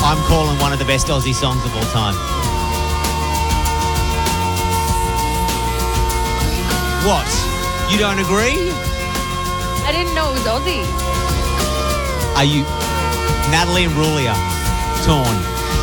I'm calling one of the best Aussie songs of all time. What? You don't agree? I didn't know it was Aussie. Are you... Natalie and Rulia, Torn.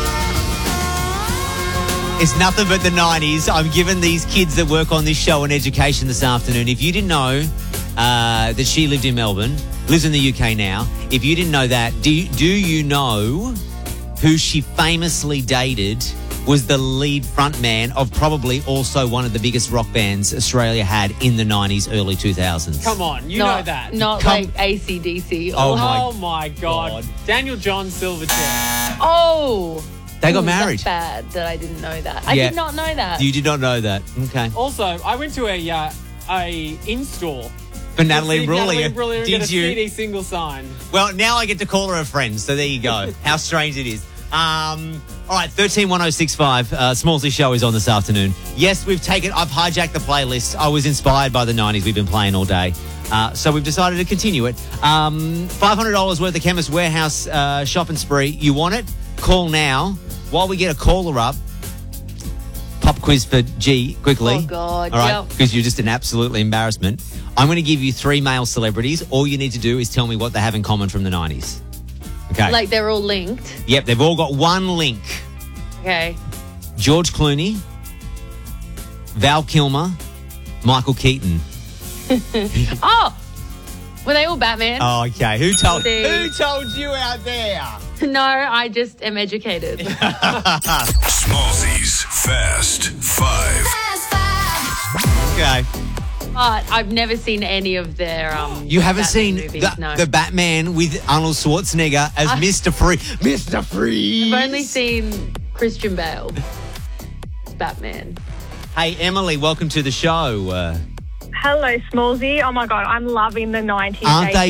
It's nothing but the 90s. I'm giving these kids that work on this show an education this afternoon. If you didn't know that she lived in Melbourne, lives in the UK now, if you didn't know that, do you know who she famously dated was the lead frontman of probably also one of the biggest rock bands Australia had in the 90s, early 2000s? Come on, you know that. Not like AC/DC. Oh, my God. Daniel John Silverchair. Oh. They got married. That's bad that I didn't know that. I Yeah. did not know that. You did not know that. Okay. Also, I went to a in-store. For Natalie and Natalie Rulia, and Rulia did get a you? CD single sign. Well, now I get to call her a friend, so there you go. How strange it is. All right, 131065. Smallsy Show is on this afternoon. Yes, I've hijacked the playlist. I was inspired by the 90s we've been playing all day. So we've decided to continue it. $500 worth of Chemist Warehouse shopping spree. You want it? Call now. While we get a caller up, pop quiz for G quickly. Oh, God. All right, Yep. because you're just an absolute embarrassment. I'm going to give you 3 male celebrities. All you need to do is tell me what they have in common from the 90s. Okay. Like they're all linked. Yep, they've all got one link. Okay. George Clooney, Val Kilmer, Michael Keaton. Oh! Were they all Batman? Oh, okay. Who told See. you out there? No, I just am educated. Smallzy's Fast Five. Okay. But I've never seen any of their You haven't Batman seen movies, no. the Batman with Arnold Schwarzenegger as Mr. Freeze. Mr. Freeze. I've only seen Christian Bale. Batman. Hey, Emily, welcome to the show. Hello, Smallsy. Oh, my God, I'm loving the 90s. Aren't they